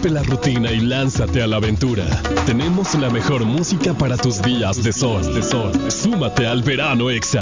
Rompe la rutina y lánzate a la aventura. Tenemos la mejor música para tus días de sol. Súmate al Verano Exa.